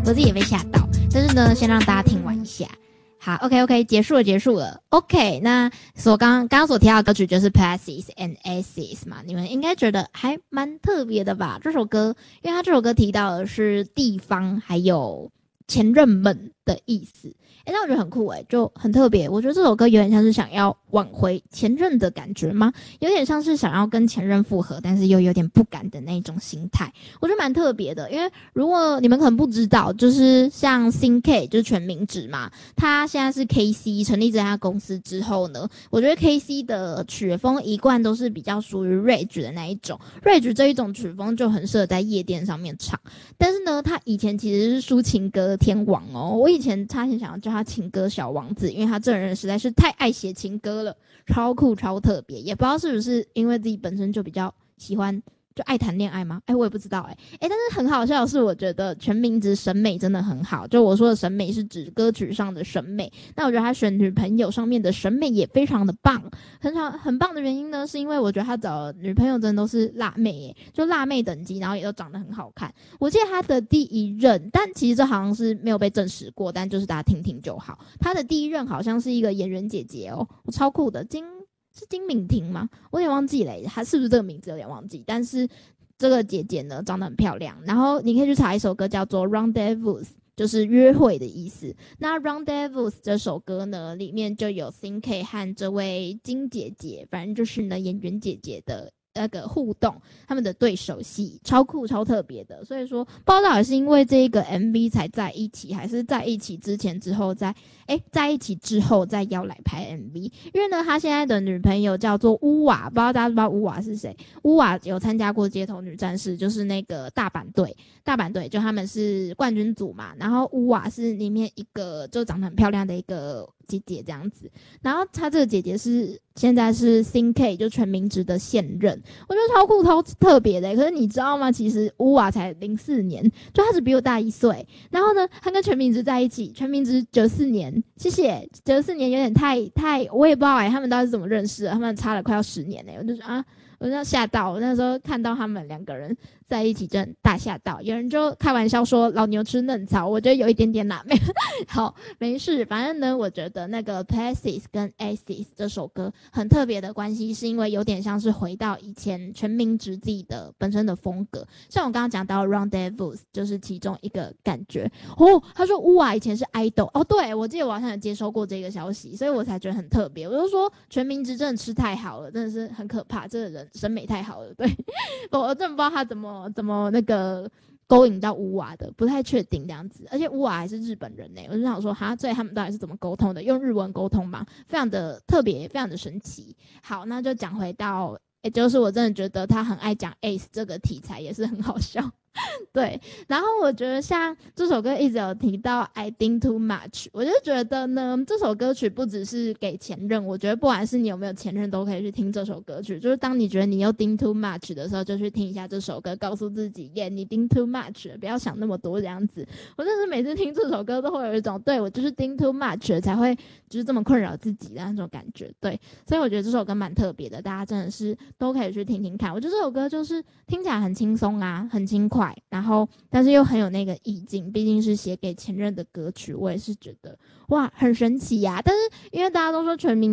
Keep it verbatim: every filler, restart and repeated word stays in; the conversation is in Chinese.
我自己也被吓到。但是呢，先让大家听完一下。好 ，OK OK， 结束了，结束了。OK， 那所刚刚刚所提到的歌曲就是 Places and Aces 嘛，你们应该觉得还蛮特别的吧？这首歌，因为它这首歌提到的是地方还有前任们的意思。诶，那我觉得很酷诶，就很特别。我觉得这首歌有点像是想要挽回前任的感觉吗？有点像是想要跟前任复合，但是又有点不敢的那种心态。我觉得蛮特别的，因为如果你们可能不知道，就是像 Sin K 就是全名指嘛，他现在是 K C 成立这家公司之后呢，我觉得 K C 的曲风一贯都是比较属于 Rage 的那一种 ，Rage 这一种曲风就很适合在夜店上面唱。但是呢，他以前其实是抒情歌的天王哦，我以前差点想要叫他情歌小王子，因为他这个人实在是太爱写情歌了，超酷超特别，也不知道是不是因为自己本身就比较喜欢就爱谈恋爱吗？哎，我也不知道哎、欸、哎，但是很好笑的是，我觉得全民之审美真的很好。就我说的审美是指歌曲上的审美，那我觉得他选女朋友上面的审美也非常的棒。很好很棒的原因呢，是因为我觉得他找的女朋友真的都是辣妹耶，就辣妹等级，然后也都长得很好看。我记得他的第一任，但其实这好像是没有被证实过，但就是大家听听就好。他的第一任好像是一个演员姐姐哦，我超酷的金。是金敏婷吗？我有点忘记了，她是不是这个名字有点忘记。但是这个姐姐呢，长得很漂亮。然后你可以去查一首歌，叫做《Rendezvous》，就是约会的意思。那《Rendezvous》这首歌呢，里面就有 Sin K 和这位金姐姐，反正就是呢演员姐姐的那个互动，他们的对手戏超酷超特别的。所以说，不知道到底是因为这个 M V 才在一起，还是在一起之前之后再哎在一起之后再邀来拍 M V。因为呢，他现在的女朋友叫做乌瓦，不知道大家知不知道乌瓦是谁？乌瓦有参加过街头女战士，就是那个大阪队，大阪队就他们是冠军组嘛。然后乌瓦是里面一个就长得很漂亮的一个姐姐这样子。然后她这个姐姐是现在是 Sin K 就全民职的现任，我觉得超酷超特别的、欸。可是你知道吗？其实乌瓦才零四年，就她只比我大一岁。然后呢，她跟全民职在一起，全民职九四年，谢谢九四年有点太太，我也不知道哎、欸，他们到底是怎么认识的？他们差了快要十年哎、欸，我就说啊。我就吓到，我那时候看到他们两个人在一起，真的大吓到。有人就开玩笑说老牛吃嫩草，我觉得有一点点辣妹。好，没事，反正呢，我觉得那个 Places 跟 Aces 这首歌很特别的关系，是因为有点像是回到以前全民直自己的本身的风格。像我刚刚讲到 Rendezvous 就是其中一个感觉哦。他说乌瓦以前是 idol 哦，对，我记得我好像有接收过这个消息，所以我才觉得很特别。我就说全民直真的吃太好了，真的是很可怕，这个人审美太好了，对。我真的不知道他怎么怎么那个勾引到乌瓦的，不太确定这样子。而且乌瓦还是日本人呢、欸，我就想说哈，这他们到底是怎么沟通的？用日文沟通吗？非常的特别，非常的神奇。好，那就讲回到，也就是我真的觉得他很爱讲 Ace 这个题材，也是很好笑。对，然后我觉得像这首歌一直有提到 I think too much， 我就觉得呢，这首歌曲不只是给前任，我觉得不管是你有没有前任都可以去听这首歌曲。就是当你觉得你又 think too much 的时候，就去听一下这首歌，告诉自己耶，你 think too much 了，不要想那么多这样子。我真的是每次听这首歌都会有一种对我就是 think too much 了才会就是这么困扰自己的那种感觉。对，所以我觉得这首歌蛮特别的，大家真的是都可以去听听看。我觉得这首歌就是听起来很轻松啊，很轻快，然后但是又很有那个意境，毕竟是写给前任的歌曲，我也是觉得哇很神奇呀、啊。但是因为大家都说全民